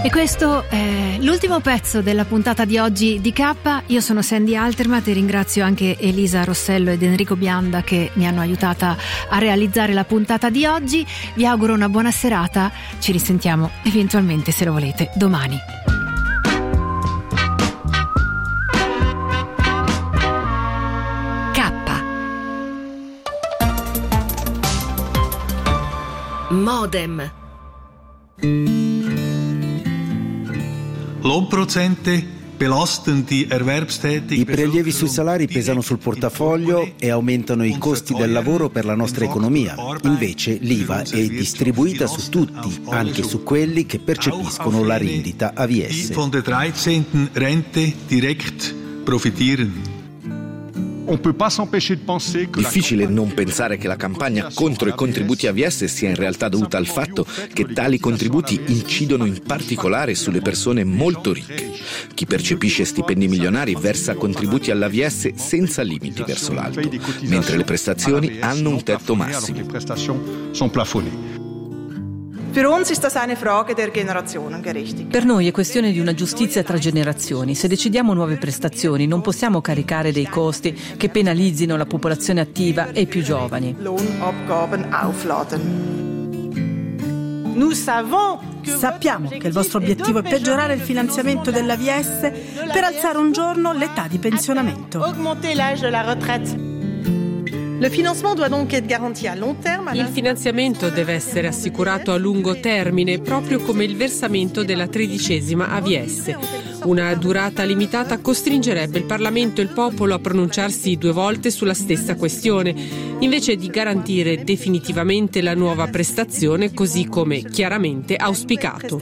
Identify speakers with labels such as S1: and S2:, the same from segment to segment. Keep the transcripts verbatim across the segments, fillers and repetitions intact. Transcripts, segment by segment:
S1: E questo è l'ultimo pezzo della puntata di oggi di K. Io sono Sandy Altermat e ringrazio anche Elisa Rossello ed Enrico Bianda che mi hanno aiutata a realizzare la puntata di oggi. Vi auguro una buona serata, ci risentiamo eventualmente, se lo volete, domani. K. Modem.
S2: I prelievi sui salari pesano sul portafoglio e aumentano i costi del lavoro per la nostra economia. Invece l'I V A è distribuita su tutti, anche su quelli che percepiscono la rendita A V S.
S3: Difficile non pensare che la campagna contro i contributi A V S sia in realtà dovuta al fatto che tali contributi incidono in particolare sulle persone molto ricche. Chi percepisce stipendi milionari versa contributi all'A V S senza limiti verso l'alto, mentre le prestazioni hanno un tetto massimo.
S4: Per noi è questione di una giustizia tra generazioni. Se decidiamo nuove prestazioni, non possiamo caricare dei costi che penalizzino la popolazione attiva e i più giovani.
S5: Sappiamo che il vostro obiettivo è peggiorare il finanziamento dell'A V S per alzare un giorno l'età di pensionamento.
S6: Il
S7: finanziamento deve essere assicurato a lungo termine, proprio come il versamento della tredicesima A V S. Una durata limitata costringerebbe il Parlamento e il popolo a pronunciarsi due volte sulla stessa questione, invece di garantire definitivamente la nuova prestazione, così come chiaramente auspicato.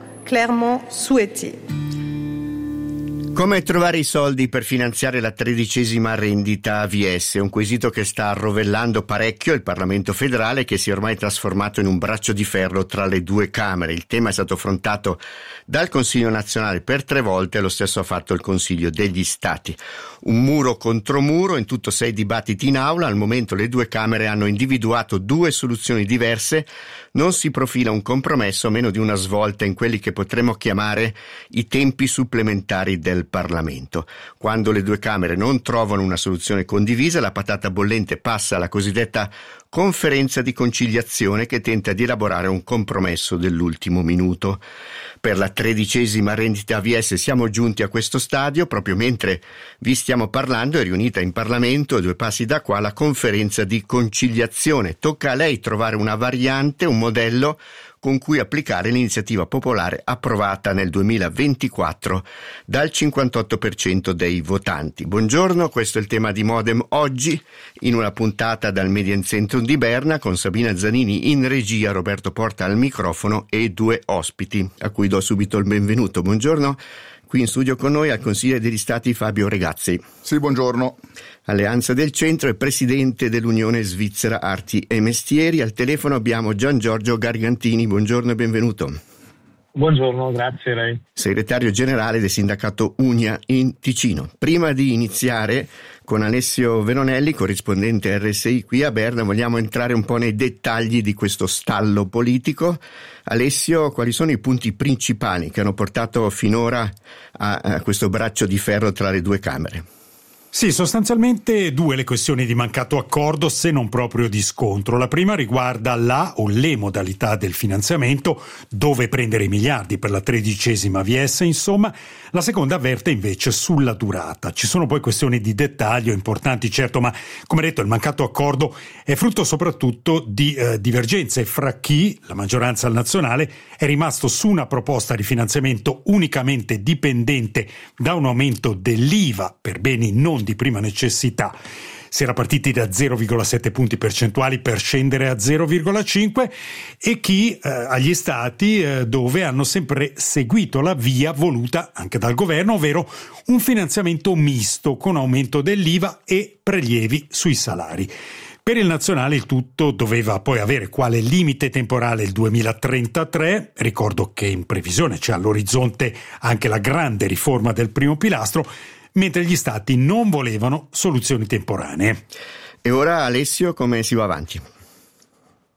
S8: Come trovare i soldi per finanziare la tredicesima rendita A V S? È un quesito che sta arrovellando parecchio il Parlamento federale, che si è ormai trasformato in un braccio di ferro tra le due Camere. Il tema è stato affrontato dal Consiglio nazionale per tre volte e lo stesso ha fatto il Consiglio degli Stati. Un muro contro muro, in tutto sei dibattiti in aula. Al momento le due Camere hanno individuato due soluzioni diverse. Non si profila un compromesso, a meno di una svolta in quelli che potremmo chiamare i tempi supplementari del Parlamento. Quando le due Camere non trovano una soluzione condivisa, la patata bollente passa alla cosiddetta conferenza di conciliazione, che tenta di elaborare un compromesso dell'ultimo minuto. Per la tredicesima rendita A V S siamo giunti a questo stadio proprio mentre vi stiamo parlando. È riunita in Parlamento, a due passi da qua, la conferenza di conciliazione. Tocca a lei trovare una variante, un modello con cui applicare l'iniziativa popolare approvata nel duemilaventiquattro dal cinquantotto per cento dei votanti. Buongiorno, questo è il tema di Modem oggi, in una puntata dal Mediencentrum di Berna, con Sabina Zanini in regia, Roberto Porta al microfono e due ospiti, a cui do subito il benvenuto. Buongiorno. Qui in studio con noi al Consigliere degli Stati Fabio Regazzi.
S9: Sì, buongiorno.
S8: Alleanza del Centro e Presidente dell'Unione Svizzera Arti e Mestieri. Al telefono abbiamo Gian Giorgio Gargantini. Buongiorno e benvenuto.
S10: Buongiorno, grazie a lei.
S8: Segretario generale del sindacato Unia in Ticino. Prima di iniziare con Alessio Veronelli, corrispondente R S I qui a Berna, vogliamo entrare un po' nei dettagli di questo stallo politico. Alessio, quali sono i punti principali che hanno portato finora a, a questo braccio di ferro tra le due Camere?
S11: Sì, sostanzialmente due le questioni di mancato accordo, se non proprio di scontro. La prima riguarda la o le modalità del finanziamento, dove prendere i miliardi per la tredicesima A V S, insomma. La seconda avverte invece sulla durata. Ci sono poi questioni di dettaglio importanti, certo, ma come detto il mancato accordo è frutto soprattutto di eh, divergenze fra chi, la maggioranza nazionale, è rimasto su una proposta di finanziamento unicamente dipendente da un aumento dell'I V A per beni non di prima necessità. Si era partiti da zero virgola sette punti percentuali per scendere a zero virgola cinque, e chi eh, agli stati eh, dove hanno sempre seguito la via voluta anche dal governo, ovvero un finanziamento misto con aumento dell'I V A e prelievi sui salari. Per il nazionale il tutto doveva poi avere quale limite temporale il duemilatrentatré. Ricordo che in previsione c'è all'orizzonte anche la grande riforma del primo pilastro, mentre gli stati non volevano soluzioni temporanee.
S8: E ora, Alessio, come si va avanti?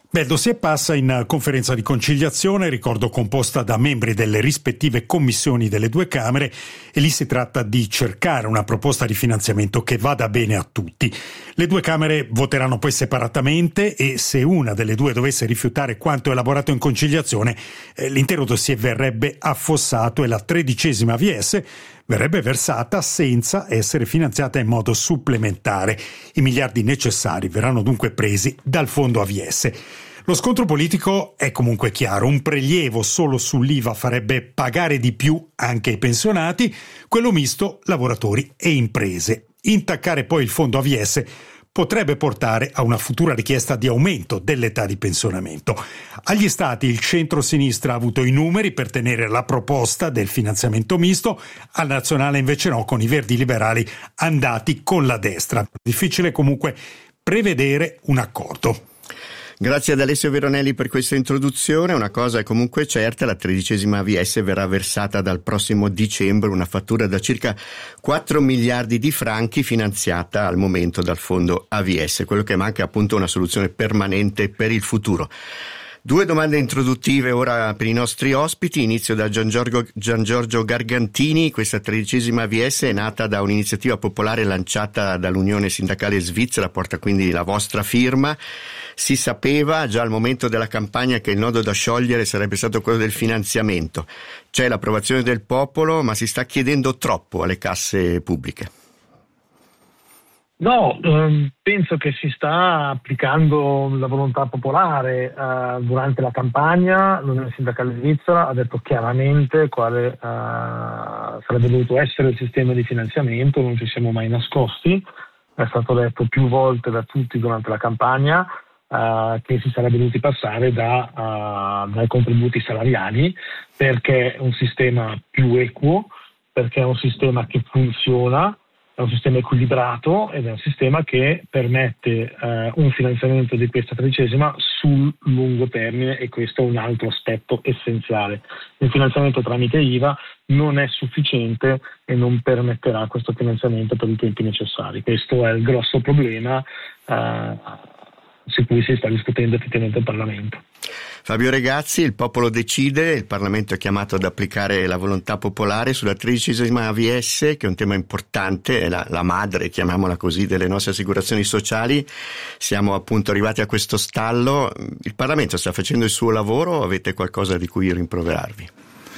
S11: Beh, il dossier passa in conferenza di conciliazione, ricordo composta da membri delle rispettive commissioni delle due Camere, e lì si tratta di cercare una proposta di finanziamento che vada bene a tutti. Le due Camere voteranno poi separatamente e se una delle due dovesse rifiutare quanto elaborato in conciliazione, eh, l'intero dossier verrebbe affossato e la tredicesima A V S verrebbe versata senza essere finanziata in modo supplementare. I miliardi necessari verranno dunque presi dal fondo A V S. Lo scontro politico è comunque chiaro, un prelievo solo sull'I V A farebbe pagare di più anche i pensionati, quello misto lavoratori e imprese. Intaccare poi il fondo A V S potrebbe portare a una futura richiesta di aumento dell'età di pensionamento. Agli stati il centro-sinistra ha avuto i numeri per tenere la proposta del finanziamento misto, al nazionale invece no, con i verdi liberali andati con la destra. Difficile comunque prevedere un accordo.
S8: Grazie ad Alessio Veronelli per questa introduzione. Una cosa è comunque certa, la tredicesima A V S verrà versata dal prossimo dicembre, una fattura da circa quattro miliardi di franchi finanziata al momento dal fondo A V S. Quello che manca è appunto una soluzione permanente per il futuro. Due domande introduttive ora per i nostri ospiti. Inizio da Gian Giorgio, Gian Giorgio Gargantini. Questa tredicesima A V S è nata da un'iniziativa popolare lanciata dall'Unione Sindacale Svizzera, porta quindi la vostra firma. Si sapeva già al momento della campagna che il nodo da sciogliere sarebbe stato quello del finanziamento. C'è l'approvazione del popolo, ma si sta chiedendo troppo alle casse pubbliche.
S10: No, ehm, penso che si sta applicando la volontà popolare. Eh, durante la campagna l'Unione Sindacale Svizzera ha detto chiaramente quale eh, sarebbe dovuto essere il sistema di finanziamento, non ci siamo mai nascosti, è stato detto più volte da tutti durante la campagna eh, che si sarebbe dovuti passare da, uh, dai contributi salariali, perché è un sistema più equo, perché è un sistema che funziona, è un sistema equilibrato ed è un sistema che permette eh, un finanziamento di questa tredicesima sul lungo termine, e questo è un altro aspetto essenziale. Il finanziamento tramite I V A non è sufficiente e non permetterà questo finanziamento per i tempi necessari. Questo è il grosso problema eh, su cui si sta discutendo effettivamente in Parlamento.
S8: Fabio Regazzi, il popolo decide, il Parlamento è chiamato ad applicare la volontà popolare sulla tredicesima A V S, che è un tema importante, è la, la madre, chiamiamola così, delle nostre assicurazioni sociali. Siamo appunto arrivati a questo stallo. Il Parlamento sta facendo il suo lavoro o avete qualcosa di cui rimproverarvi?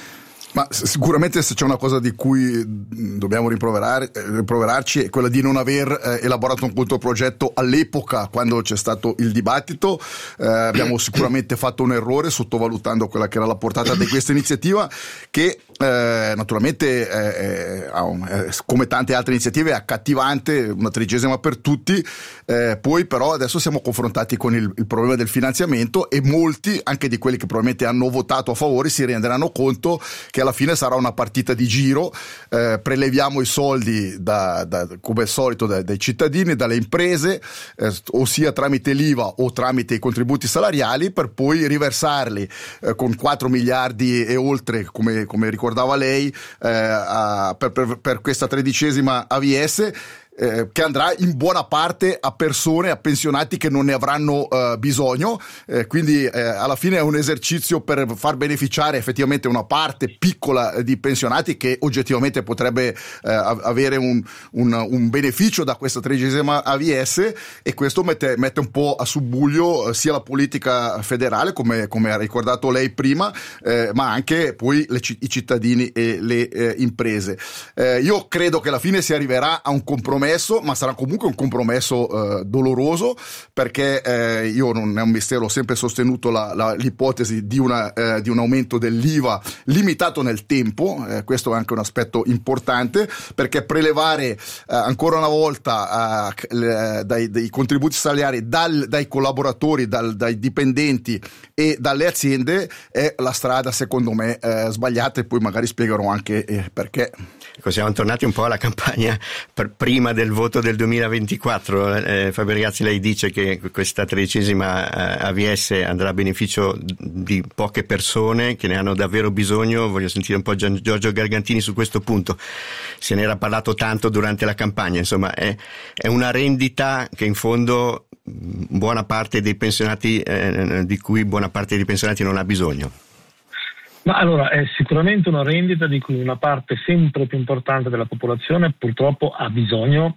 S6: Ma sicuramente se c'è una cosa di cui dobbiamo rimproverare, eh, rimproverarci è quella di non aver eh, elaborato un controprogetto all'epoca quando c'è stato il dibattito. Eh, abbiamo sicuramente fatto un errore sottovalutando quella che era la portata di questa iniziativa, che eh, naturalmente eh, eh, come tante altre iniziative è accattivante, una tredicesima per tutti, eh, poi però adesso siamo confrontati con il, il problema del finanziamento, e molti, anche di quelli che probabilmente hanno votato a favore, si renderanno conto che alla fine sarà una partita di giro. Eh, preleviamo i soldi da, da, come al solito dai, dai cittadini, dalle imprese, eh, ossia tramite l'I V A o tramite i contributi salariali, per poi riversarli eh, con quattro miliardi e oltre, come, come ricordava lei, eh, a, per, per, per questa tredicesima A V S, Eh, che andrà in buona parte a persone, a pensionati che non ne avranno eh, bisogno, eh, quindi eh, alla fine è un esercizio per far beneficiare effettivamente una parte piccola di pensionati che oggettivamente potrebbe eh, avere un, un, un beneficio da questa tredicesima A V S, e questo mette, mette un po' a subbuglio eh, sia la politica federale, come, come ha ricordato lei prima, eh, ma anche poi le, i cittadini e le eh, imprese. Eh, io credo che alla fine si arriverà a un compromesso, ma sarà comunque un compromesso eh, doloroso, perché eh, io non è un mistero, ho sempre sostenuto la, la, l'ipotesi di, una, eh, di un aumento dell'I V A limitato nel tempo. Eh, questo è anche un aspetto importante, perché prelevare eh, ancora una volta eh, le, dai, dai contributi salariali dal, dai collaboratori, dal, dai dipendenti e dalle aziende è la strada secondo me eh, sbagliata, e poi magari spiegherò anche eh, perché.
S8: Ecco, siamo tornati un po' alla campagna per prima del voto del duemilaventiquattro. eh, Fabio Regazzi, lei dice che questa tredicesima eh, A V S andrà a beneficio di poche persone che ne hanno davvero bisogno. Voglio sentire un po' Gian Giorgio Gargantini su questo punto. Se ne era parlato tanto durante la campagna, insomma è, è una rendita che in fondo buona parte dei pensionati, eh, di cui buona parte dei pensionati non ha bisogno?
S10: Ma allora è sicuramente una rendita di cui una parte sempre più importante della popolazione purtroppo ha bisogno,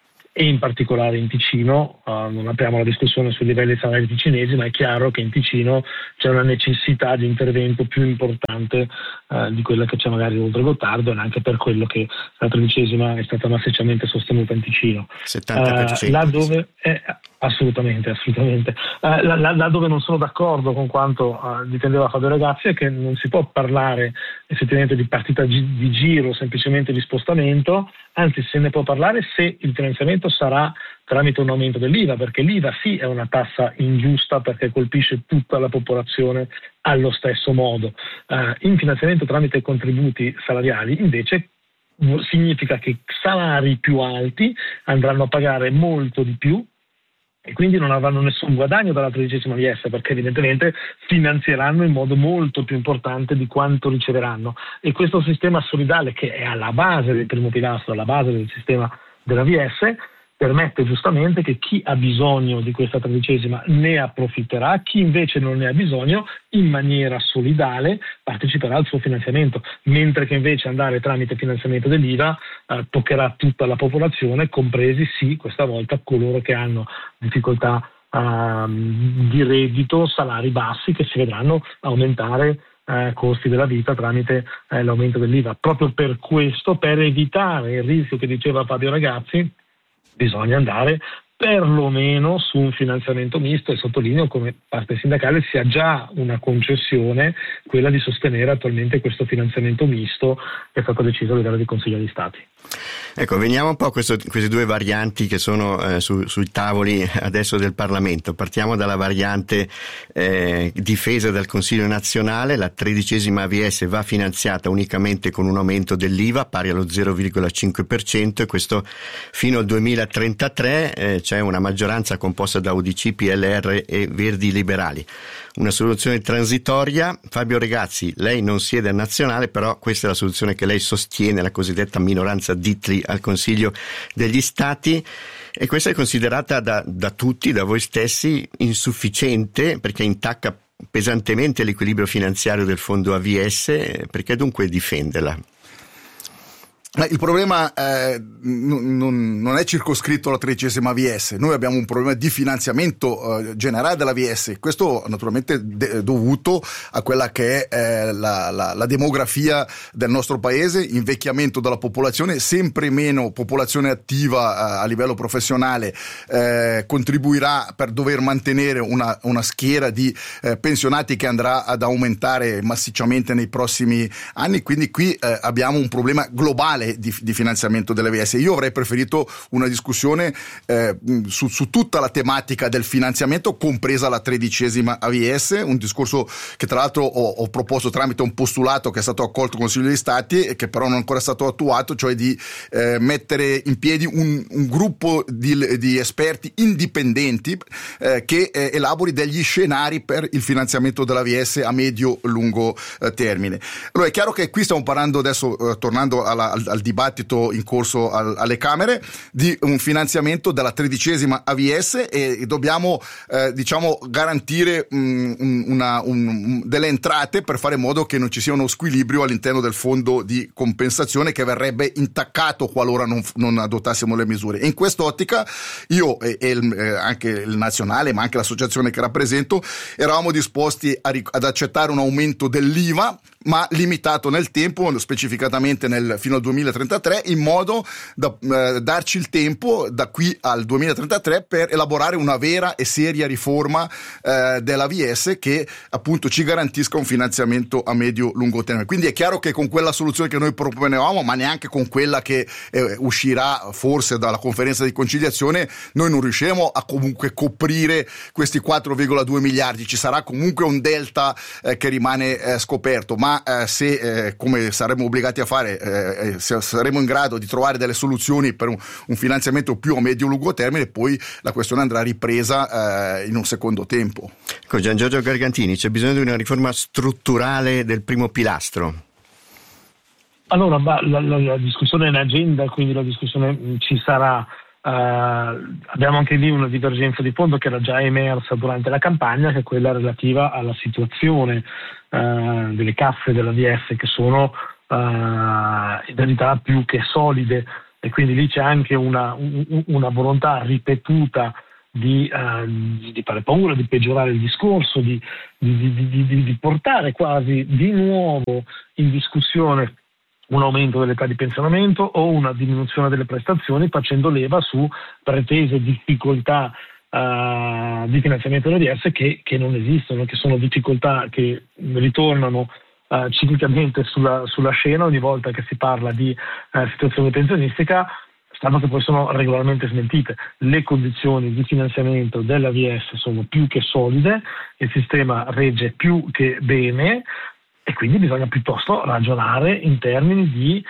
S10: e in particolare in Ticino. Uh, non apriamo la discussione sui livelli salari ticinesi, ma è chiaro che in Ticino c'è una necessità di intervento più importante uh, di quella che c'è magari oltre Gottardo, e anche per quello che la tredicesima è stata massicciamente sostenuta in Ticino.
S8: settanta per cento.
S10: Uh, là dove è, assolutamente, assolutamente. Uh, là, là, là dove non sono d'accordo con quanto uh, difendeva Fabio Ragazzi è che non si può parlare effettivamente di partita gi- di giro, semplicemente di spostamento, anzi se ne può parlare se il finanziamento sarà tramite un aumento dell'I V A, perché l'I V A sì è una tassa ingiusta perché colpisce tutta la popolazione allo stesso modo. Uh, in finanziamento tramite contributi salariali invece significa che salari più alti andranno a pagare molto di più e quindi non avranno nessun guadagno dalla tredicesima V S, perché evidentemente finanzieranno in modo molto più importante di quanto riceveranno. E questo sistema solidale, che è alla base del primo pilastro, alla base del sistema della V S, permette giustamente che chi ha bisogno di questa tredicesima ne approfitterà, chi invece non ne ha bisogno in maniera solidale parteciperà al suo finanziamento, mentre che invece andare tramite finanziamento dell'I V A eh, toccherà tutta la popolazione, compresi sì questa volta coloro che hanno difficoltà eh, di reddito, salari bassi, che si vedranno aumentare Eh, costi della vita tramite eh, l'aumento dell'I V A. Proprio per questo, per evitare il rischio che diceva Fabio Ragazzi, bisogna andare perlomeno su un finanziamento misto, e sottolineo come parte sindacale sia già una concessione quella di sostenere attualmente questo finanziamento misto che è stato deciso a livello di Consiglio di Stati.
S8: Ecco, veniamo un po' a questo, queste due varianti che sono eh, su, sui tavoli adesso del Parlamento. Partiamo dalla variante eh, difesa dal Consiglio nazionale. La tredicesima A V S va finanziata unicamente con un aumento dell'I V A pari allo zero virgola cinque per cento, e questo fino al duemilatrentatré. Eh, c'è una maggioranza composta da U D C, P L R e Verdi Liberali. Una soluzione transitoria. Fabio Ragazzi, lei non siede al nazionale, però questa è la soluzione che lei sostiene, la cosiddetta minoranza Ditli al Consiglio degli Stati, e questa è considerata da, da tutti, da voi stessi, insufficiente perché intacca pesantemente l'equilibrio finanziario del fondo A V S. Perché dunque difenderla?
S6: Il problema eh, non, non è circoscritto alla tredicesima V S. Noi abbiamo un problema di finanziamento eh, generale della V S. Questo naturalmente de- dovuto a quella che è eh, la, la, la demografia del nostro paese, invecchiamento della popolazione, sempre meno popolazione attiva eh, a livello professionale eh, contribuirà per dover mantenere una, una schiera di eh, pensionati che andrà ad aumentare massicciamente nei prossimi anni. Quindi qui eh, abbiamo un problema globale Di, di finanziamento delle V S. Io avrei preferito una discussione eh, su, su tutta la tematica del finanziamento, compresa la tredicesima A V S, un discorso che tra l'altro ho, ho proposto tramite un postulato che è stato accolto al Consiglio degli Stati e che però non è ancora stato attuato, cioè di eh, mettere in piedi un, un gruppo di, di esperti indipendenti eh, che eh, elabori degli scenari per il finanziamento della V S a medio-lungo eh, termine. Allora è chiaro che qui stiamo parlando adesso, eh, tornando alla, al, al dibattito in corso al, alle Camere, di un finanziamento della tredicesima A V S, e dobbiamo eh, diciamo garantire um, una, un, delle entrate per fare in modo che non ci sia uno squilibrio all'interno del fondo di compensazione che verrebbe intaccato qualora non, non adottassimo le misure. E in quest'ottica io e, e il, eh, anche il nazionale, ma anche l'associazione che rappresento, eravamo disposti a, ad accettare un aumento dell'I V A, ma limitato nel tempo, specificatamente nel, fino al duemilatrentatré, in modo da eh, darci il tempo da qui al duemilatrentatré per elaborare una vera e seria riforma eh, della V S che appunto ci garantisca un finanziamento a medio-lungo termine. Quindi è chiaro che con quella soluzione che noi proponevamo, ma neanche con quella che eh, uscirà forse dalla conferenza di conciliazione, noi non riusciremo a comunque coprire questi quattro virgola due miliardi. Ci sarà comunque un delta eh, che rimane eh, scoperto, ma eh, se eh, come saremo obbligati a fare eh, se saremo in grado di trovare delle soluzioni per un, un finanziamento più a medio-lungo termine, poi la questione andrà ripresa eh, in un secondo tempo.
S8: Con Gian Giorgio Gargantini, c'è bisogno di una riforma strutturale del primo pilastro?
S10: Allora, la, la, la discussione è in agenda, quindi la discussione ci sarà. abbiamo anche lì una divergenza di fondo che era già emersa durante la campagna, che è quella relativa alla situazione uh, delle casse della V S, che sono uh, in realtà più che solide, e quindi lì c'è anche una, un, una volontà ripetuta di, uh, di fare paura, di peggiorare il discorso, di, di, di, di, di portare quasi di nuovo in discussione un aumento dell'età di pensionamento o una diminuzione delle prestazioni, facendo leva su pretese difficoltà uh, di finanziamento delle V S che, che non esistono, che sono difficoltà che ritornano uh, ciclicamente sulla, sulla scena ogni volta che si parla di uh, situazione pensionistica, stando che poi sono regolarmente smentite. Le condizioni di finanziamento della V S sono più che solide, il sistema regge più che bene, e quindi bisogna piuttosto ragionare in termini di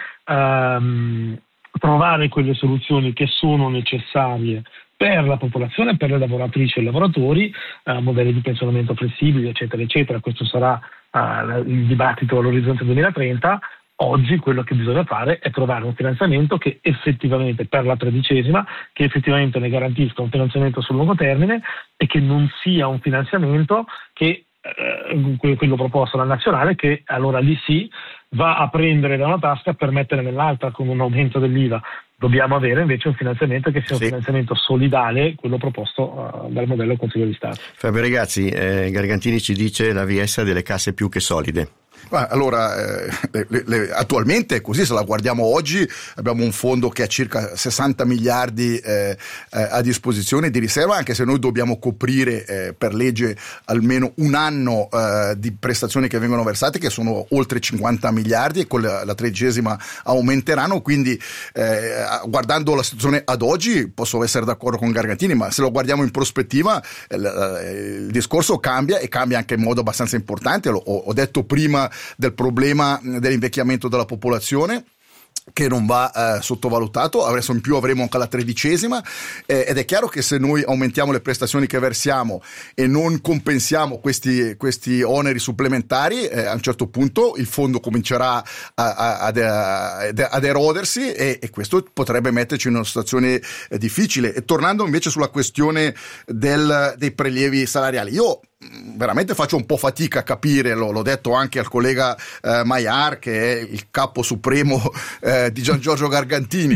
S10: um, trovare quelle soluzioni che sono necessarie per la popolazione, per le lavoratrici e i lavoratori, uh, modelli di pensionamento flessibili, eccetera, eccetera. Questo sarà uh, il dibattito all'orizzonte duemilatrenta. Oggi quello che bisogna fare è trovare un finanziamento che effettivamente, per la tredicesima, che effettivamente ne garantisca un finanziamento sul lungo termine e che non sia un finanziamento che quello proposto dalla nazionale, che allora lì sì va a prendere da una tasca per mettere nell'altra con un aumento dell'I V A. Dobbiamo avere invece un finanziamento che sia un sì. finanziamento solidale, quello proposto uh, dal modello Consiglio di Stato.
S8: Fabio Regazzi, eh, Gargantini ci dice la V S ha delle casse più che solide.
S6: Allora, eh, le, le, attualmente è così. Se la guardiamo oggi, abbiamo un fondo che ha circa sessanta miliardi eh, eh, a disposizione di riserva, anche se noi dobbiamo coprire eh, per legge almeno un anno eh, di prestazioni che vengono versate, che sono oltre cinquanta miliardi, e con la, la tredicesima aumenteranno. Quindi eh, guardando la situazione ad oggi posso essere d'accordo con Gargantini, ma se lo guardiamo in prospettiva eh, il discorso cambia, e cambia anche in modo abbastanza importante. Ho, ho detto prima del problema dell'invecchiamento della popolazione, che non va eh, sottovalutato. Adesso in più avremo anche la tredicesima, eh, ed è chiaro che se noi aumentiamo le prestazioni che versiamo e non compensiamo questi, questi oneri supplementari, eh, a un certo punto il fondo comincerà a, a, ad, ad, ad erodersi, e, e questo potrebbe metterci in una situazione eh, difficile. E tornando invece sulla questione del, dei prelievi salariali, io veramente faccio un po' fatica a capire, lo, l'ho detto anche al collega eh, Maiar, che è il capo supremo eh, di Gian Giorgio Gargantini.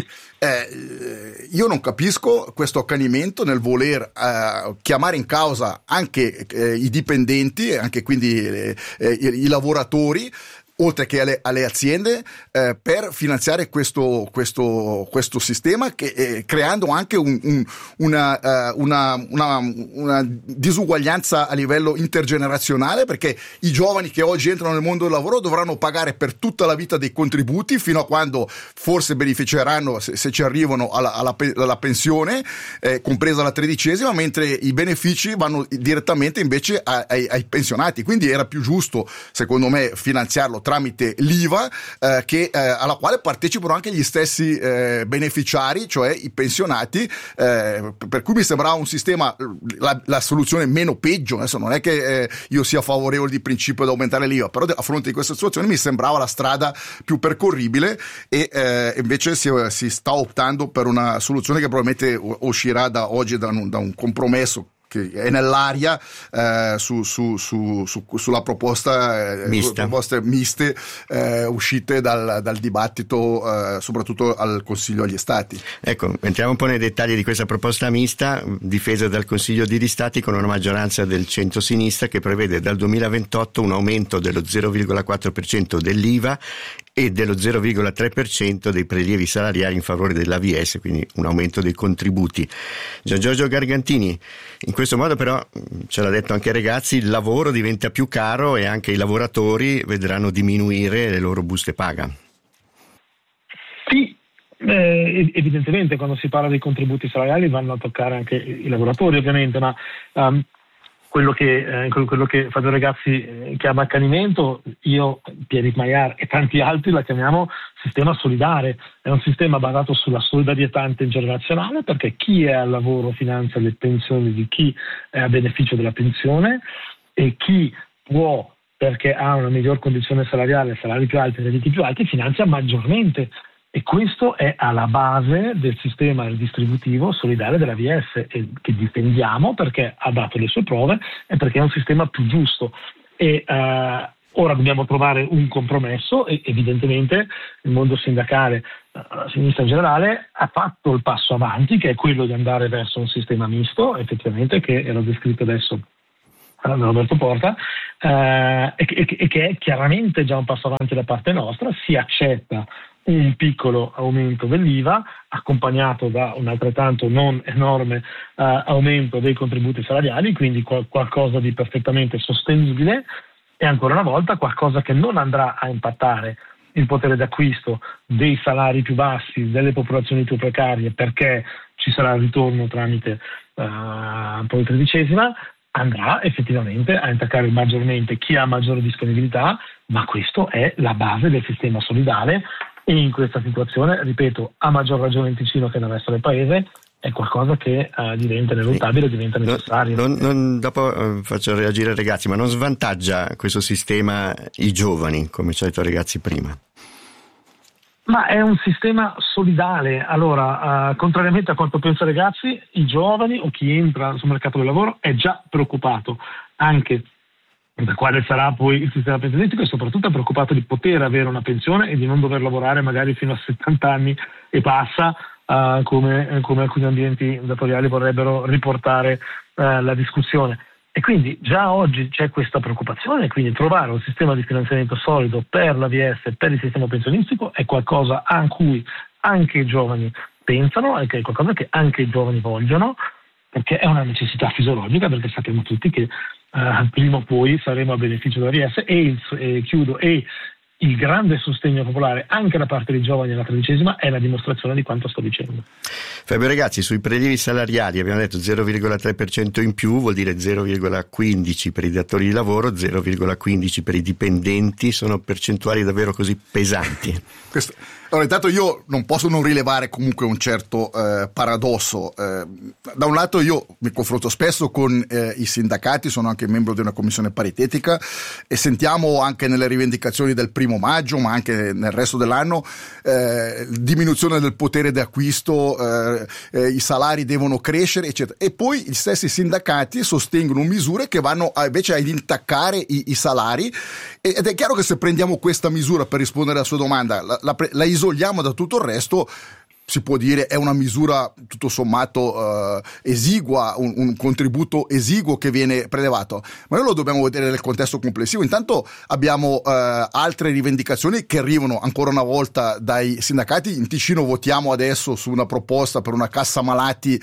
S6: Eh, io non capisco questo accanimento nel voler eh, chiamare in causa anche eh, i dipendenti, anche quindi eh, eh, i, i lavoratori, oltre che alle, alle aziende, eh, per finanziare questo, questo, questo sistema, che, eh, creando anche un, un, una, uh, una, una, una disuguaglianza a livello intergenerazionale, perché i giovani che oggi entrano nel mondo del lavoro dovranno pagare per tutta la vita dei contributi, fino a quando forse beneficeranno, se, se ci arrivano, alla, alla, alla pensione, eh, compresa la tredicesima, mentre i benefici vanno direttamente invece ai, ai, ai pensionati. Quindi era più giusto, secondo me, finanziarlo tramite l'I V A, eh, che, eh, alla quale partecipano anche gli stessi eh, beneficiari, cioè i pensionati, eh, per cui mi sembrava un sistema, la, la soluzione meno peggio. Adesso non è che eh, io sia favorevole di principio ad aumentare l'I V A, però a fronte di questa situazione mi sembrava la strada più percorribile, e eh, invece si, si sta optando per una soluzione che probabilmente uscirà da oggi da un, da un compromesso che è nell'aria eh, su, su, su, su, sulla proposta, eh,
S8: Mista.
S6: proposte miste eh, uscite dal, dal dibattito, eh, soprattutto al Consiglio agli Stati.
S8: Ecco, entriamo un po' nei dettagli di questa proposta mista, difesa dal Consiglio degli Stati con una maggioranza del centro-sinistra, che prevede dal duemilaventotto un aumento dello zero virgola quattro per cento dell'I V A e dello zero virgola tre per cento dei prelievi salariali in favore dell'A V S, quindi un aumento dei contributi. Gian Giorgio Gargantini, in questo modo però, ce l'ha detto anche Regazzi, il lavoro diventa più caro e anche i lavoratori vedranno diminuire le loro buste paga.
S10: Sì, eh, evidentemente quando si parla dei contributi salariali vanno a toccare anche i lavoratori, ovviamente, ma um, quello che, eh, quello che Fabio Regazzi eh, chiama accanimento, io, Pierrick Maiar e tanti altri la chiamiamo sistema solidale. È un sistema basato sulla solidarietà intergenerazionale, perché chi è al lavoro finanzia le pensioni di chi è a beneficio della pensione, e chi può, perché ha una miglior condizione salariale, salari più alti, redditi più alti, finanzia maggiormente E questo è alla base del sistema distributivo solidale della V S, e che difendiamo perché ha dato le sue prove e perché è un sistema più giusto. E uh, ora dobbiamo trovare un compromesso, e evidentemente il mondo sindacale, la sinistra in generale, ha fatto il passo avanti, che è quello di andare verso un sistema misto, effettivamente, che era descritto adesso da Roberto Porta, eh, e, e, e che è chiaramente già un passo avanti da parte nostra. Si accetta un piccolo aumento dell'I V A accompagnato da un altrettanto non enorme eh, aumento dei contributi salariali, quindi qual- qualcosa di perfettamente sostenibile, e ancora una volta qualcosa che non andrà a impattare il potere d'acquisto dei salari più bassi, delle popolazioni più precarie, perché ci sarà il ritorno tramite uh, poi tredicesima, andrà effettivamente a intaccare maggiormente chi ha maggiore disponibilità, ma questo è la base del sistema solidale, e in questa situazione, ripeto, a maggior ragione in Ticino che nel resto del paese, è qualcosa che uh, diventa ineluttabile, sì. diventa necessario.
S8: Non, non, dopo uh, faccio reagire i ragazzi, ma non svantaggia questo sistema i giovani, come ci ha detto ragazzi prima?
S10: Ma è un sistema solidale. Allora, uh, contrariamente a quanto pensano i ragazzi, i giovani o chi entra sul mercato del lavoro è già preoccupato anche da quale sarà poi il sistema pensionistico, e soprattutto è preoccupato di poter avere una pensione e di non dover lavorare magari fino a settanta anni e passa, uh, come, come alcuni ambienti datoriali vorrebbero riportare uh, la discussione. E quindi già oggi c'è questa preoccupazione, quindi trovare un sistema di finanziamento solido per la V S, per il sistema pensionistico, è qualcosa a cui anche i giovani pensano, e che è qualcosa che anche i giovani vogliono, perché è una necessità fisiologica, perché sappiamo tutti che uh, prima o poi saremo a beneficio della V S, e, il, e chiudo, e il grande sostegno popolare anche da parte dei giovani alla tredicesima è la dimostrazione di quanto sto dicendo.
S8: Fabio Regazzi, sui prelievi salariali abbiamo detto zero virgola tre per cento in più, vuol dire zero virgola quindici per i datori di lavoro, zero virgola quindici per i dipendenti. Sono percentuali davvero così pesanti?
S6: Questo... Allora, intanto io non posso non rilevare comunque un certo eh, paradosso. Eh, da un lato io mi confronto spesso con eh, i sindacati, sono anche membro di una commissione paritetica, e sentiamo anche nelle rivendicazioni del primo maggio, ma anche nel resto dell'anno, eh, diminuzione del potere d'acquisto, eh, eh, i salari devono crescere, eccetera. E poi gli stessi sindacati sostengono misure che vanno a, invece ad intaccare i, i salari, ed è chiaro che se prendiamo questa misura, per rispondere alla sua domanda, la, la, la isoliamo da tutto il resto, si può dire è una misura tutto sommato eh, esigua, un, un contributo esiguo che viene prelevato, ma noi lo dobbiamo vedere nel contesto complessivo. Intanto abbiamo eh, altre rivendicazioni che arrivano ancora una volta dai sindacati. In Ticino votiamo adesso su una proposta per una cassa malati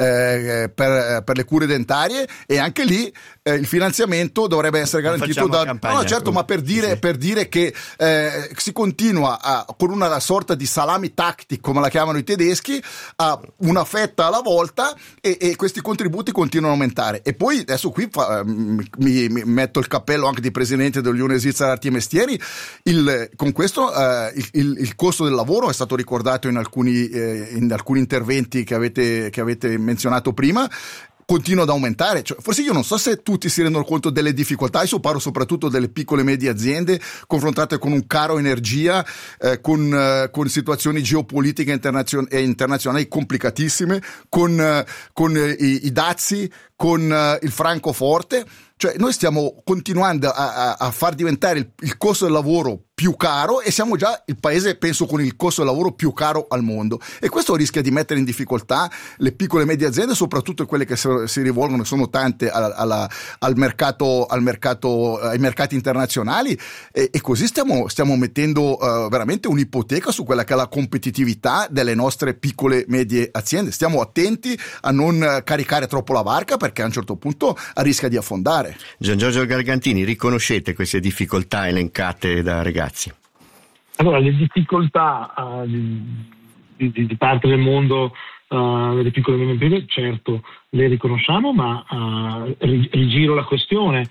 S6: eh, per, per le cure dentarie, e anche lì eh, il finanziamento dovrebbe essere garantito da
S8: campagna,
S6: no, certo, ma per dire, sì. per dire che eh, si continua a, con una sorta di salami tactic, come la chiamano i tedeschi, a una fetta alla volta, e, e questi contributi continuano a aumentare. E poi adesso qui fa, mi, mi metto il cappello anche di presidente dell'Unione Svizzera Arti e Mestieri. Il, con questo eh, il, il, il costo del lavoro è stato ricordato in alcuni, eh, in alcuni interventi che avete, che avete menzionato prima, continua ad aumentare. Cioè, forse io non so se tutti si rendono conto delle difficoltà, io parlo soprattutto delle piccole e medie aziende confrontate con un caro energia, eh, con, eh, con situazioni geopolitiche internazion- e internazionali complicatissime, con, eh, con eh, i, i dazi, con eh, il franco forte. Cioè noi stiamo continuando a, a, a far diventare il, il costo del lavoro più caro, e siamo già il paese, penso, con il costo del lavoro più caro al mondo, e questo rischia di mettere in difficoltà le piccole e medie aziende, soprattutto quelle che si rivolgono, sono tante, alla, alla, al mercato, al mercato, ai mercati internazionali, e, e così stiamo, stiamo mettendo uh, veramente un'ipoteca su quella che è la competitività delle nostre piccole e medie aziende. Stiamo attenti a non caricare troppo la barca, perché a un certo punto rischia di affondare.
S8: Gian Giorgio Gargantini, riconoscete queste difficoltà elencate da Regazzi?
S10: Allora, le difficoltà uh, di, di, di parte del mondo uh, delle piccole e medie imprese, certo, le riconosciamo, ma uh, rigiro la questione.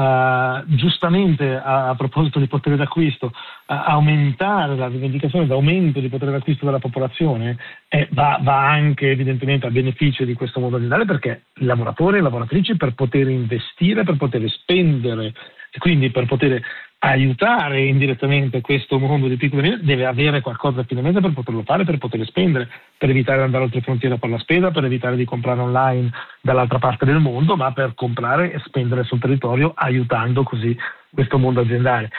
S10: Uh, giustamente a, a proposito di potere d'acquisto, uh, aumentare la rivendicazione d'aumento di potere d'acquisto della popolazione eh, va, va anche evidentemente a beneficio di questo modo di andare, perché i lavoratori e le lavoratrici, per poter investire, per poter spendere, e quindi per poter aiutare indirettamente questo mondo di piccole e medie, deve avere qualcosa finalmente per poterlo fare, per poterle spendere, per evitare di andare oltre frontiera per la spesa, per evitare di comprare online dall'altra parte del mondo, ma per comprare e spendere sul territorio, aiutando così questo mondo aziendale.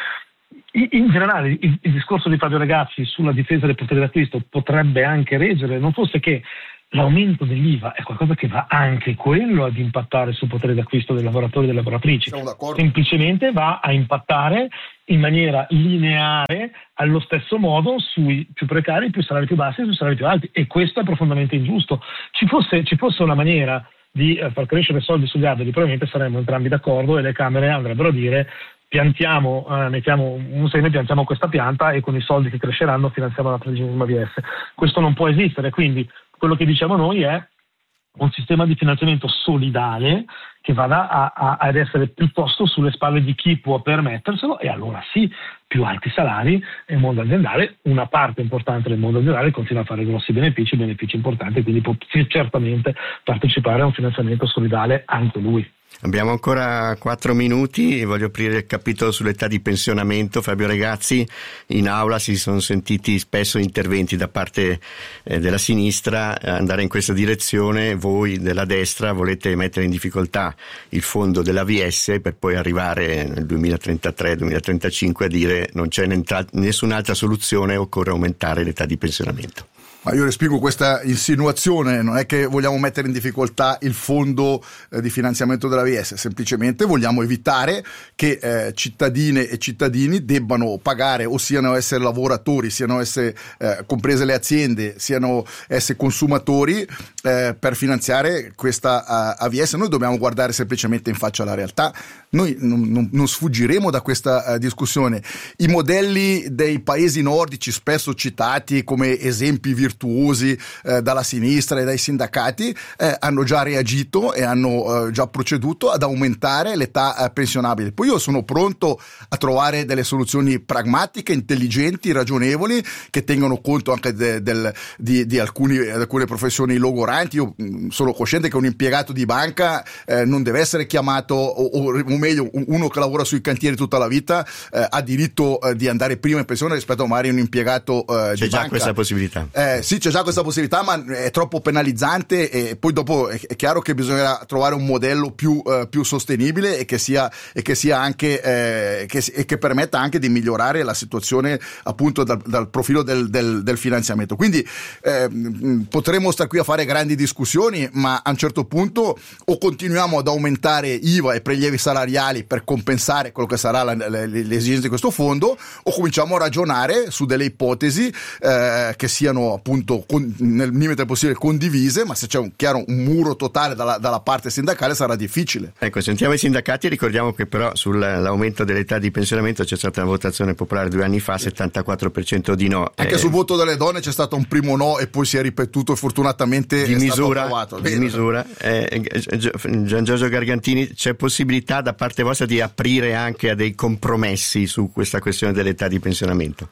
S10: In generale il, il discorso di Fabio Ragazzi sulla difesa del potere d'acquisto potrebbe anche reggere, non fosse che l'aumento dell'I V A è qualcosa che va anche quello ad impattare sul potere d'acquisto dei lavoratori e delle lavoratrici. Semplicemente va a impattare in maniera lineare allo stesso modo sui più precari, più salari più bassi e sui salari più alti, e questo è profondamente ingiusto. Ci fosse, ci fosse una maniera di eh, far crescere soldi sugli alberi, probabilmente saremmo entrambi d'accordo e le Camere andrebbero a dire: piantiamo, eh, mettiamo un seme, piantiamo questa pianta e con i soldi che cresceranno finanziamo la tredicesima A V S. Questo non può esistere, quindi quello che diciamo noi è un sistema di finanziamento solidale che vada a, a, ad essere piuttosto sulle spalle di chi può permetterselo, e allora sì, più alti salari nel mondo aziendale, una parte importante del mondo aziendale continua a fare grossi benefici, benefici importanti, quindi può certamente partecipare a un finanziamento solidale anche lui.
S8: Abbiamo ancora quattro minuti, voglio aprire il capitolo sull'età di pensionamento. Fabio Ragazzi, in aula si sono sentiti spesso interventi da parte eh, della sinistra andare in questa direzione. Voi della destra volete mettere in difficoltà il fondo dell'A V S per poi arrivare nel duemilatrentatré duemilatrentacinque a dire non c'è nessun'altra soluzione, occorre aumentare l'età di pensionamento.
S6: Ma io respingo questa insinuazione, non è che vogliamo mettere in difficoltà il fondo eh, di finanziamento della V S, semplicemente vogliamo evitare che eh, cittadine e cittadini debbano pagare, o siano essere lavoratori, siano essere eh, comprese le aziende, siano essere consumatori eh, per finanziare questa uh, A V S. Noi dobbiamo guardare semplicemente in faccia alla realtà. Noi non, non, non sfuggiremo da questa uh, discussione. I modelli dei paesi nordici, spesso citati come esempi virtuosi virtuosi eh, dalla sinistra e dai sindacati, eh, hanno già reagito e hanno eh, già proceduto ad aumentare l'età eh, pensionabile. Poi io sono pronto a trovare delle soluzioni pragmatiche, intelligenti, ragionevoli, che tengano conto anche de, del, di, di alcuni, alcune professioni logoranti. Io mh, sono cosciente che un impiegato di banca eh, non deve essere chiamato, o, o, o meglio uno che lavora sui cantieri tutta la vita eh, ha diritto eh, di andare prima in pensione rispetto a magari un impiegato eh,
S8: c'è
S6: di
S8: già
S6: banca.
S8: Questa possibilità
S6: eh, sì, c'è già questa possibilità, ma è troppo penalizzante, e poi dopo è, è chiaro che bisognerà trovare un modello più, uh, più sostenibile e che sia, e che sia anche eh, che, e che permetta anche di migliorare la situazione appunto dal, dal profilo del, del, del finanziamento. Quindi eh, potremmo stare qui a fare grandi discussioni, ma a un certo punto o continuiamo ad aumentare I V A e prelievi salariali per compensare quello che sarà la, le, le esigenze di questo fondo, o cominciamo a ragionare su delle ipotesi eh, che siano appunto con, nel limite del possibile condivise, ma se c'è un chiaro un muro totale dalla, dalla parte sindacale sarà difficile.
S8: Ecco, sentiamo i sindacati. Ricordiamo che però sull'aumento dell'età di pensionamento c'è stata una votazione popolare due anni fa, settantaquattro per cento di no.
S6: Anche eh, sul voto delle donne c'è stato un primo no e poi si è ripetuto e fortunatamente
S8: di
S6: è
S8: misura,
S6: stato approvato.
S8: Di misura. Eh, Gian Giorgio Gargantini, c'è possibilità da parte vostra di aprire anche a dei compromessi su questa questione dell'età di pensionamento?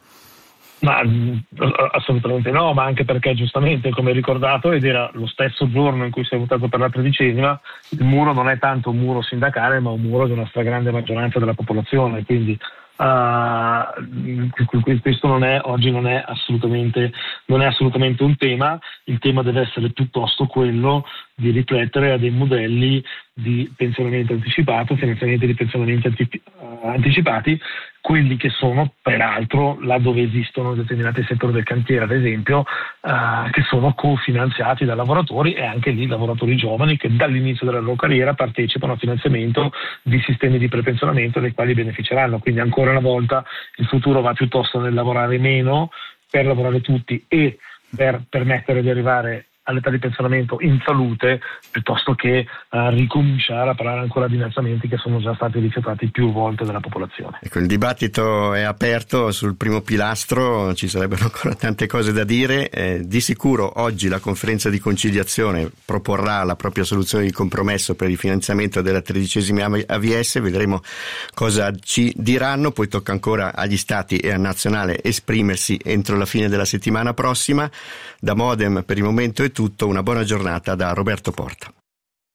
S10: Ma assolutamente no, ma anche perché giustamente, come ricordato, ed era lo stesso giorno in cui si è votato per la tredicesima, il muro non è tanto un muro sindacale, ma un muro di una stragrande maggioranza della popolazione, quindi uh, questo non è, oggi non è assolutamente non è assolutamente un tema. Il tema deve essere piuttosto quello di riflettere a dei modelli di pensionamento anticipato, finanziamenti di pensionamenti antici- anticipati, quelli che sono peraltro, laddove esistono determinati settori del cantiere ad esempio, eh, che sono cofinanziati da lavoratori, e anche lì lavoratori giovani che dall'inizio della loro carriera partecipano a finanziamento di sistemi di prepensionamento dei quali beneficeranno. Quindi ancora una volta il futuro va piuttosto nel lavorare meno per lavorare tutti e per permettere di arrivare all'età di pensionamento in salute, piuttosto che uh, ricominciare a parlare ancora di innalzamenti che sono già stati rifiutati più volte dalla popolazione.
S8: Ecco, il dibattito è aperto sul primo pilastro, ci sarebbero ancora tante cose da dire. Eh, di sicuro oggi la conferenza di conciliazione proporrà la propria soluzione di compromesso per il finanziamento della tredicesima A V S, vedremo cosa ci diranno, poi tocca ancora agli Stati e al nazionale esprimersi entro la fine della settimana prossima. Da Modem per il momento è tutto, una buona giornata da Roberto Porta.